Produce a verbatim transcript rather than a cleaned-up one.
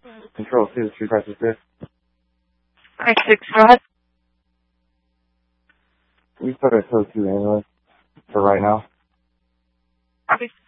Control two, three five six six. Five six, go ahead. We put a code two ambulance for right now. Copy.